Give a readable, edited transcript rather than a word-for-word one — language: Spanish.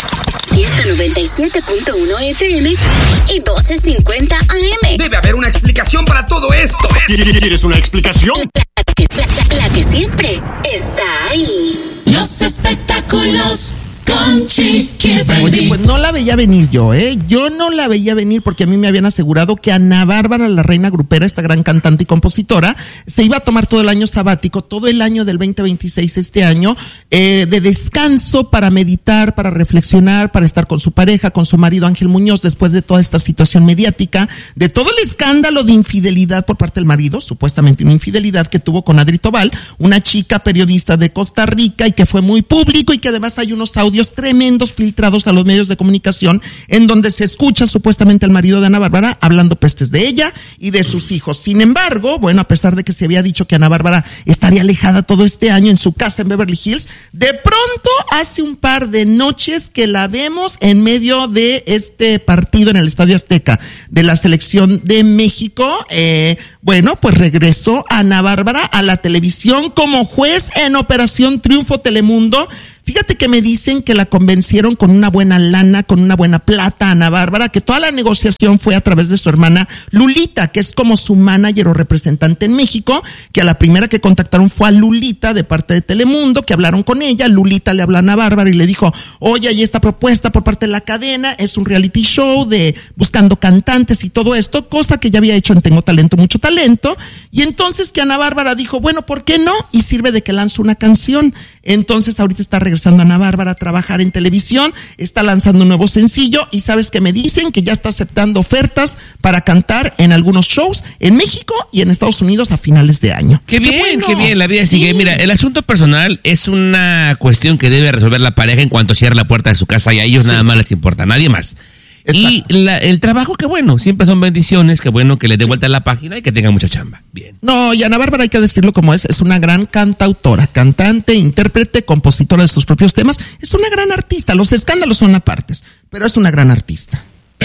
Fiesta 97.1 FM y 1250 AM. Debe haber una explicación para todo esto. ¿Quieres una explicación? La que siempre está ahí. Los espectáculos con Chiqui Baby. Oye, pues no la veía venir yo, ¿eh? Yo no la veía venir porque a mí me habían asegurado que Ana Bárbara, la reina grupera, esta gran cantante y compositora, se iba a tomar todo el año sabático, todo el año del 2026 este año, de descanso para meditar, para reflexionar, para estar con su pareja, con su marido Ángel Muñoz, después de toda esta situación mediática, de todo el escándalo de infidelidad por parte del marido, supuestamente una infidelidad que tuvo con Adri Tobal, una chica periodista de Costa Rica y que fue muy público y que además hay unos audios tremendos filtrados a los medios de comunicación en donde se escucha supuestamente al marido de Ana Bárbara hablando pestes de ella y de sus hijos. Sin embargo, bueno, a pesar de que se había dicho que Ana Bárbara estaría alejada todo este año en su casa en Beverly Hills, de pronto hace un par de noches que la vemos en medio de este partido en el Estadio Azteca de la selección de México. Bueno, pues regresó Ana Bárbara a la televisión como juez en Operación Triunfo Telemundo. Fíjate que me dicen que la convencieron con una buena lana, con una buena plata, Ana Bárbara, que toda la negociación fue a través de su hermana Lulita, que es como su manager o representante en México, que a la primera que contactaron fue a Lulita de parte de Telemundo, que hablaron con ella. Lulita le habló a Ana Bárbara y le dijo, oye, hay esta propuesta por parte de la cadena, es un reality show de buscando cantantes y todo esto, cosa que ya había hecho en Tengo Talento, Mucho Talento, y entonces que Ana Bárbara dijo, bueno, ¿por qué no? Y sirve de que lanzo una canción. Entonces ahorita está regresando Ana Bárbara a trabajar en televisión, está lanzando un nuevo sencillo y sabes que me dicen que ya está aceptando ofertas para cantar en algunos shows en México y en Estados Unidos a finales de año. Qué bien, la vida sigue. Mira, el asunto personal es una cuestión que debe resolver la pareja en cuanto cierre la puerta de su casa y a ellos nada más les importa, nadie más. Exacto. Y el trabajo, que bueno, siempre son bendiciones, que bueno que le dé vuelta a la página y que tenga mucha chamba. Bien. No, y Ana Bárbara hay que decirlo como es una gran cantautora, cantante, intérprete, compositora de sus propios temas, es una gran artista, los escándalos son apartes, pero es una gran artista.